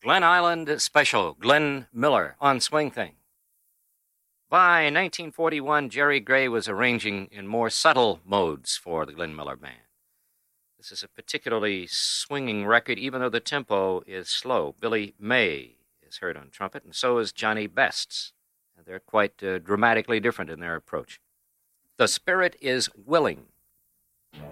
Glen Island Special, Glenn Miller on Swing Thing. By 1941, Jerry Gray was arranging in more subtle modes for the Glenn Miller Band. This is a particularly swinging record, even though the tempo is slow. Billy May is heard on trumpet, and so is Johnny Best's. They're quite dramatically different in their approach. The Spirit is Willing.